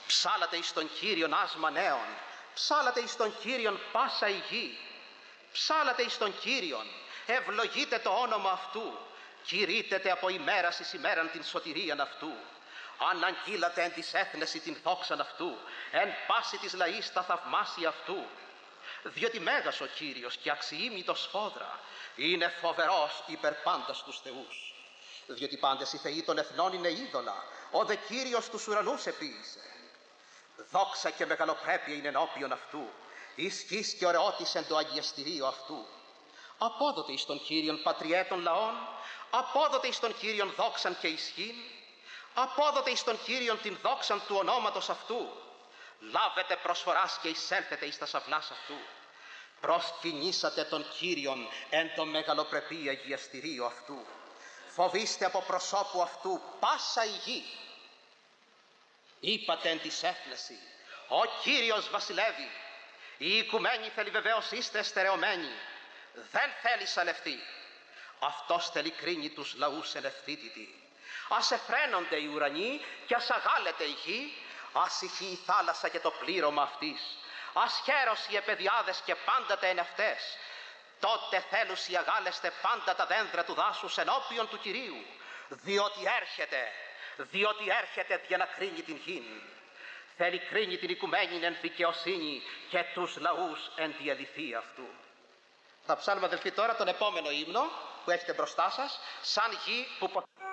Ψάλατε εις τον Κύριον άσμα νέων, ψάλατε εις τον Κύριον πάσα η γη. Ψάλατε εις τον Κύριον, ευλογείτε το όνομα αυτού, κηρύττετε από ημέρας εις ημέραν την σωτηρίαν αυτού. Αναγγείλατε εν της έθνεση την δόξαν αυτού, εν πάση της λαής τα θαυμάσια αυτού. Διότι μέγας ο Κύριος και αξιήμητος σφόδρα, είναι φοβερός υπερ πάντας τους θεούς. Διότι πάντες οι θεοί των εθνών είναι είδωλα, ο δε Κύριος τους ουρανούς επίησε. Δόξα και μεγαλοπρέπεια είναι ενώπιον αυτού, ισχύς και ωραιότης εν το αγιαστηρίο αυτού. Απόδοτε εις τον Κύριον πατριέ των λαών, απόδοτε εις τον Κύριον δόξαν και ισχύν, απόδοτε εις τον Κύριον την δόξαν του ονόματος αυτού. Λάβετε προσφοράς και εισέλθετε εις τα σαυλάς αυτού. Προσκυνήσατε τον Κύριον εν το μεγαλοπρεπή αγιαστηρίο αυτού. Φοβήστε από προσώπου αυτού πάσα η γη. Είπατε εν της έθνεση, ο Κύριος βασιλεύει. Οι οικουμένοι θέλει βεβαίως είστε στερεωμένοι. Δεν θέλει σαλευτεί. Αυτός θέλει κρίνει τους λαούς ελευθύτητη. Ας εφραίνονται οι ουρανοί και ας αγάλεται η γη. Ας ηχεί η θάλασσα και το πλήρωμα αυτής. Ας χαίρος οι επαιδιάδες και πάντα τα εν αυτές. Τότε θέλουσι αγάλεστε πάντα τα δέντρα του δάσους ενώπιον του Κυρίου. Διότι έρχεται για να κρίνει την γην. Θέλει κρίνει την οικουμένη εν δικαιοσύνη και τους λαούς εν τη αληθεία αυτού. Θα ψάλουμε αδελφοί τώρα τον επόμενο ύμνο που έχετε μπροστά σας, σαν γη που